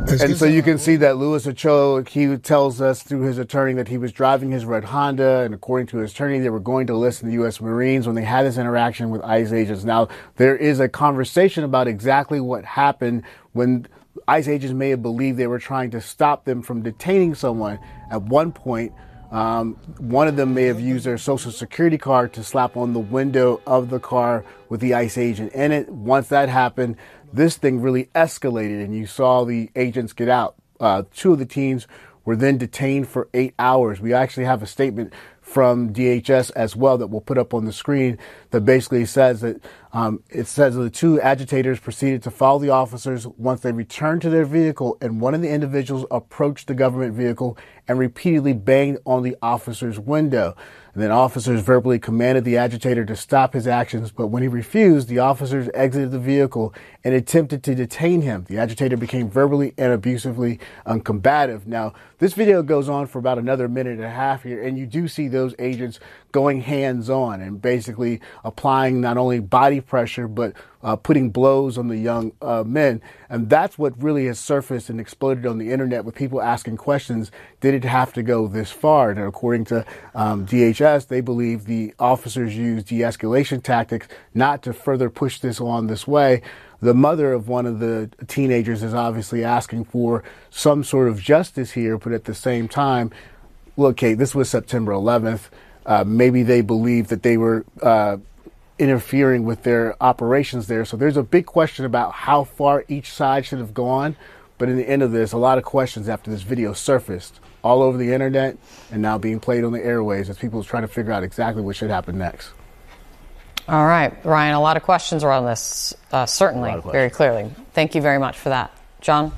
And so you can see that Louis Ochoa, he tells us through his attorney that he was driving his red Honda, and according to his attorney, they were going to enlist the U.S. Marines when they had this interaction with ICE agents. Now, there is a conversation about exactly what happened when ICE agents may have believed they were trying to stop them from detaining someone. At one point, one of them may have used their social security card to slap on the window of the car with the ICE agent in it. Once that happened, this thing really escalated, and you saw the agents get out. Two of the teens were then detained for 8 hours. We actually have a statement from DHS as well that we'll put up on the screen that basically says that the two agitators proceeded to follow the officers once they returned to their vehicle, and one of the individuals approached the government vehicle and repeatedly banged on the officer's window. And then officers verbally commanded the agitator to stop his actions, but when he refused, the officers exited the vehicle and attempted to detain him. The agitator became verbally and abusively combative. Now, this video goes on for about another minute and a half here, and you do see those agents going hands-on and basically applying not only body pressure, but putting blows on the young men. And that's what really has surfaced and exploded on the internet with people asking questions. Did it have to go this far? And according to DHS, they believe the officers used de-escalation tactics not to further push this on this way. The mother of one of the teenagers is obviously asking for some sort of justice here, but at the same time, look, Kate, this was September 11th. Maybe they believe that they were interfering with their operations there. So there's a big question about how far each side should have gone. But in the end of this, a lot of questions after this video surfaced all over the internet and now being played on the airwaves as people try to figure out exactly what should happen next. All right, Ryan, a lot of questions around this, certainly, very clearly. Thank you very much for that. John?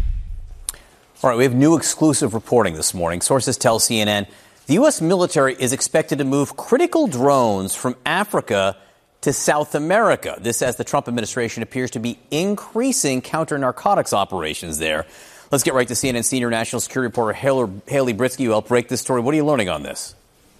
All right, we have new exclusive reporting this morning. Sources tell CNN the U.S. military is expected to move critical drones from Africa to South America. This as the Trump administration appears to be increasing counter-narcotics operations there. Let's get right to CNN senior national security reporter Haley Britsky, who helped break this story. What are you learning on this?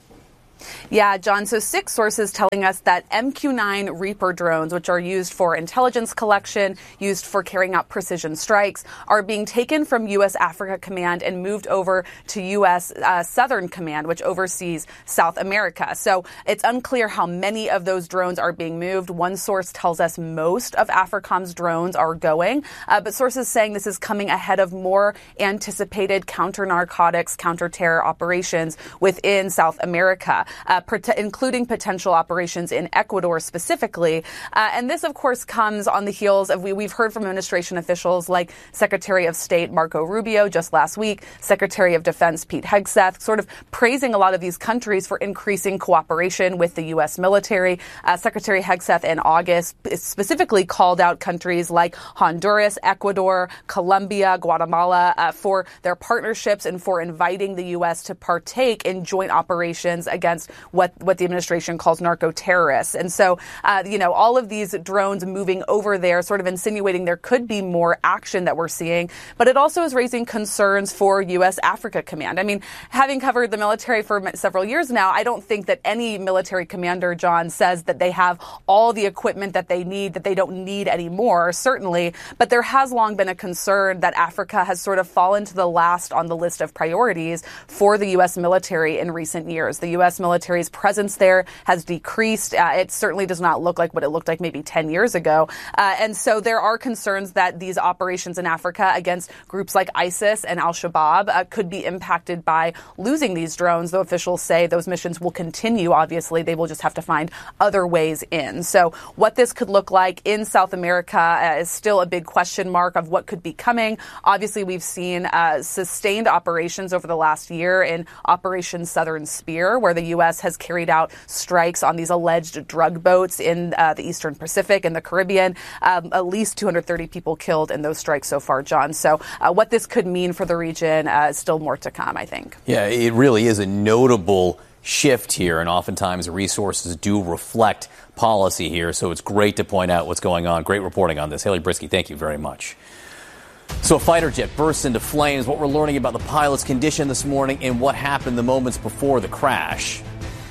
Yeah, John. So 6 sources telling us that MQ-9 Reaper drones, which are used for intelligence collection, used for carrying out precision strikes, are being taken from U.S. Africa Command and moved over to U.S. Southern Command, which oversees South America. So it's unclear how many of those drones are being moved. One source tells us most of AFRICOM's drones are going, but sources saying this is coming ahead of more anticipated counter-narcotics, counter-terror operations within South America. Including potential operations in Ecuador specifically. And this, of course, comes on the heels of we've heard from administration officials like Secretary of State Marco Rubio just last week, Secretary of Defense Pete Hegseth, sort of praising a lot of these countries for increasing cooperation with the U.S. military. Secretary Hegseth in August specifically called out countries like Honduras, Ecuador, Colombia, Guatemala for their partnerships and for inviting the U.S. to partake in joint operations against what the administration calls narco-terrorists. And so, all of these drones moving over there, sort of insinuating there could be more action that we're seeing. But it also is raising concerns for U.S. Africa Command. I mean, having covered the military for several years now, I don't think that any military commander, John, says that they have all the equipment that they need, that they don't need anymore, certainly. But there has long been a concern that Africa has sort of fallen to the last on the list of priorities for the U.S. military in recent years. The U.S. military's presence there has decreased. It certainly does not look like what it looked like maybe 10 years ago. And so there are concerns that these operations in Africa against groups like ISIS and al-Shabaab could be impacted by losing these drones, though officials say those missions will continue. Obviously, they will just have to find other ways in. So what this could look like in South America is still a big question mark of what could be coming. Obviously, we've seen sustained operations over the last year in Operation Southern Spear, where the U.S. has carried out strikes on these alleged drug boats in the Eastern Pacific and the Caribbean. At least 230 people killed in those strikes so far, John. So what this could mean for the region is still more to come, I think. Yeah, it really is a notable shift here, and oftentimes resources do reflect policy here, so it's great to point out what's going on. Great reporting on this. Haley Britsky, thank you very much. So a fighter jet bursts into flames. What we're learning about the pilot's condition this morning and what happened the moments before the crash.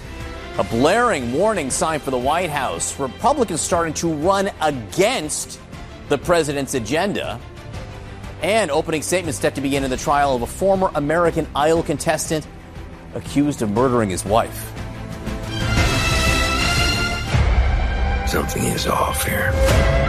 A blaring warning sign for the White House. Republicans starting to run against the president's agenda. And opening statements set to begin in the trial of a former American Idol contestant accused of murdering his wife. Something is off here.